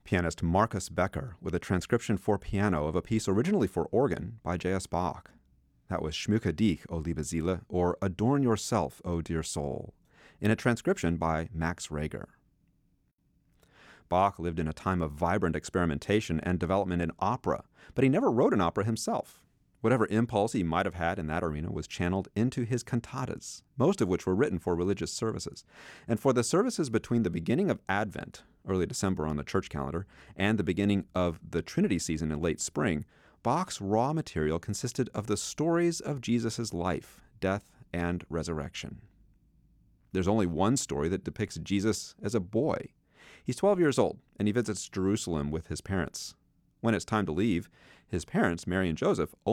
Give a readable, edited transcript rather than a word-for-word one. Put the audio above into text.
Pianist Marcus Becker with a transcription for piano of a piece originally for organ by J.S. Bach. That was Schmücke dich, O liebe Seele, or Adorn Yourself, O Dear Soul, in a transcription by Max Reger. Bach lived in a time of vibrant experimentation and development in opera, but he never wrote an opera himself. Whatever impulse he might have had in that arena was channeled into his cantatas, most of which were written for religious services. And for the services between the beginning of Advent, early December on the church calendar, and the beginning of the Trinity season in late spring, Bach's raw material consisted of the stories of Jesus' life, death, and resurrection. There's only one story that depicts Jesus as a boy. He's 12 years old, and he visits Jerusalem with his parents. When it's time to leave, his parents, Mary and Joseph,